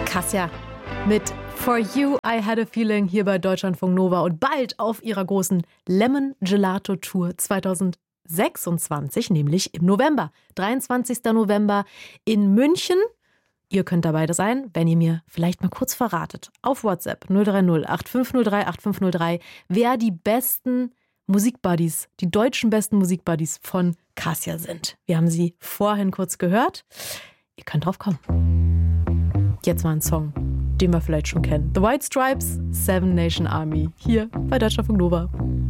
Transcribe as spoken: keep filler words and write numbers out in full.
Kassia mit For You I Had a Feeling hier bei Deutschlandfunk Nova und bald auf ihrer großen Lemon Gelato Tour zweitausendsechsundzwanzig, nämlich im November. dreiundzwanzigster November in München. Ihr könnt dabei sein, wenn ihr mir vielleicht mal kurz verratet. Auf WhatsApp null drei null acht fünf null drei acht fünf null drei, wer die besten Musikbuddies, die deutschen besten Musikbuddies von Kassia sind. Wir haben sie vorhin kurz gehört. Ihr könnt drauf kommen. Jetzt mal ein Song, den wir vielleicht schon kennen. The White Stripes, Seven Nation Army, hier bei Deutschlandfunk Nova.